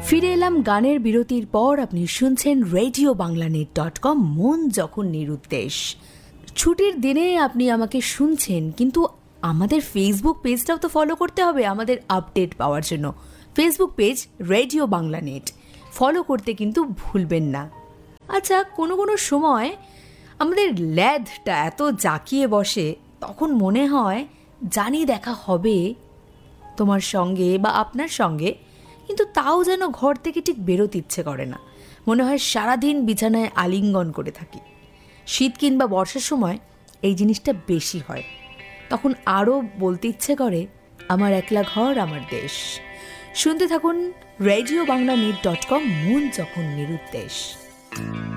ফিরে এলাম গানের বিরতির পর। আপনি শুনছেন RadioBanglaNet.com, মন যখন নিরুদ্দেশ। ছুটির দিনে আপনি আমাকে শুনছেন, কিন্তু আমাদের ফেসবুক পেজটাও তো ফলো করতে হবে আমাদের আপডেট পাওয়ার জন্য। Facebook page radio Bangla net follow করতে কিন্তু ভুলবেন না। আচ্ছা, কোনো কোনো সময় আমাদের ল্যাদটা এত জাঁকিয়ে বসে, তখন মনে হয় জানি দেখা হবে তোমার সঙ্গে বা আপনার সঙ্গে, কিন্তু তাও যেন ঘর থেকে ঠিক বেরোতে ইচ্ছে করে না। মনে হয় সারাদিন বিছানায় আলিঙ্গন করে থাকি। শীত কিংবা বর্ষার সময় এই জিনিসটা বেশি হয়। তখন আরও বলতে ইচ্ছে করে, আমার একলা ঘর আমার দেশ। শুনতে থাকুন RadioBanglaNet.com, মন যখন নিরুদ্দেশ।